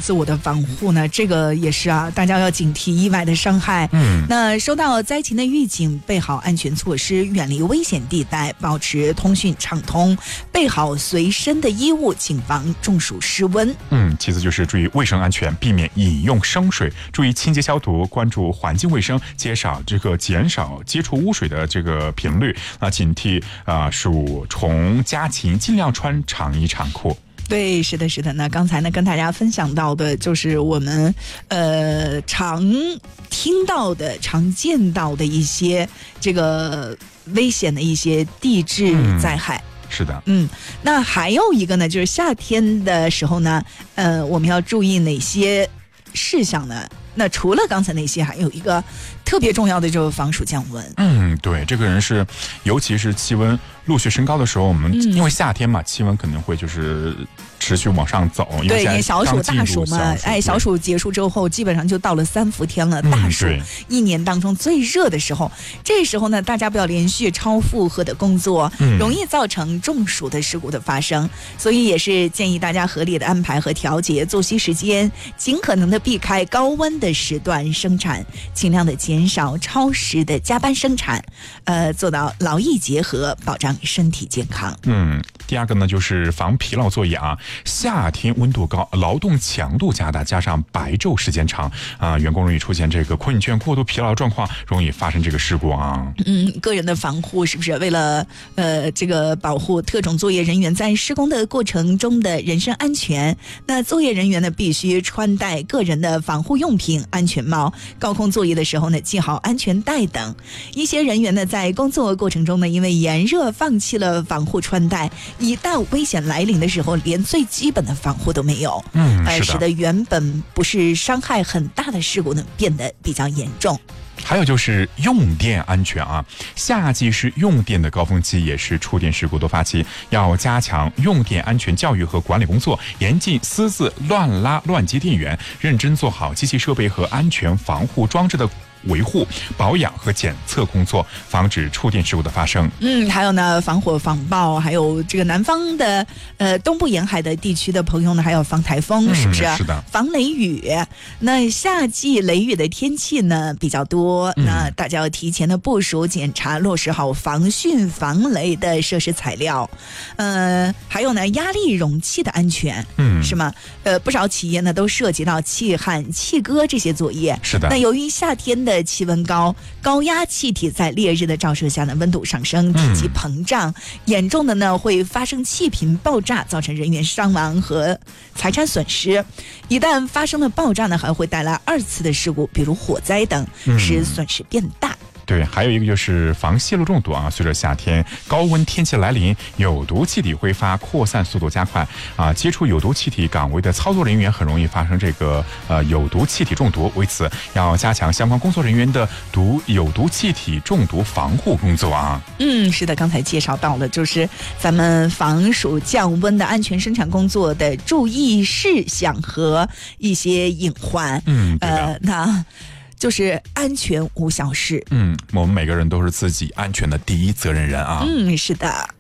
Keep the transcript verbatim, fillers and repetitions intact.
自我的防护呢？这个也是啊，大家要警惕意外的伤害。 嗯， 那收到灾情的预警，备好安全措施，远离危险地带，保持通讯畅通，备好随身的衣物，谨防中暑失温。 嗯，其次就是注意卫生安全，避免饮用生水，注意清洁消毒，关注环境卫生，减少这个减少接触污水的这个频率啊，警惕啊鼠虫家禽，尽量穿长衣长裤。 对，是的，是的。那刚才呢，跟大家分享到的就是我们呃常听到的、常见到的一些这个危险的一些地质灾害。 嗯，是的， 嗯，那还有一个呢，就是夏天的时候呢，呃，我们要注意哪些事项呢？那除了刚才那些，还有一个特别重要的就是防暑降温。 嗯，对，这个人是，尤其是气温陆续升高的时候，我们、嗯、因为夏天嘛，气温可能会就是持续往上走。因为对，小暑大暑嘛，哎，小暑结束之后，基本上就到了三伏天了，大暑、嗯、一年当中最热的时候。这时候呢，大家不要连续超负荷的工作，嗯、容易造成中暑的事故的发生。所以也是建议大家合理的安排和调节作息时间，尽可能的避开高温的时段生产，尽量的减少超时的加班生产，呃，做到劳逸结合，保障身体健康。 嗯，第二个呢就是防疲劳作业啊。夏天温度高，劳动强度加大，加上白昼时间长啊，员工容易出现这个困倦、过度疲劳状况，容易发生这个事故啊。 嗯，个人的防护是不是为了呃这个保护特种作业人员在施工的过程中的人身安全？那作业人员呢必须穿戴个人的防护用品、安全帽，高空作业的时候呢系好安全带等。一些人员呢在工作过程中呢因为炎热放弃了防护穿戴，一旦危险来临的时候，连最基本的防护都没有， 嗯， 呃，使得原本不是伤害很大的事故呢变得比较严重。 还有就是用电安全啊，夏季是用电的高峰期，也是触电事故多发期，要加强用电安全教育和管理工作，严禁私自乱拉乱接电源，认真做好机器设备和安全防护装置的维护、保养和检测工作，防止触电事故的发生。 嗯，还有呢，防火防爆，还有这个南方的呃东部沿海的地区的朋友呢，还有防台风， 嗯、 是不是？ 是的。 防雷雨。那夏季雷雨的天气呢比较多，嗯、那大家要提前的部署、检查、落实好防汛防雷的设施材料。呃，还有呢，压力容器的安全， 嗯， 是吗？呃，不少企业呢都涉及到气焊、气割这些作业。 是的。 那由于夏天的气温高，高压气体在烈日的照射下呢，温度上升，体积膨胀，嗯、严重的呢会发生气瓶爆炸，造成人员伤亡和财产损失。一旦发生了爆炸呢，还会带来二次的事故，比如火灾等，使损失变大。嗯对，还有一个就是防泄漏中毒啊。随着夏天高温天气来临，有毒气体挥发扩散速度加快啊，接触有毒气体岗位的操作人员很容易发生这个呃有毒气体中毒。为此，要加强相关工作人员的毒有毒气体中毒防护工作啊。 嗯，是的，刚才介绍到了，就是咱们防暑降温的安全生产工作的注意事项和一些隐患。 嗯， 呃，那。就是安全无小事。 嗯，我们每个人都是自己安全的第一责任人啊。 嗯，是的。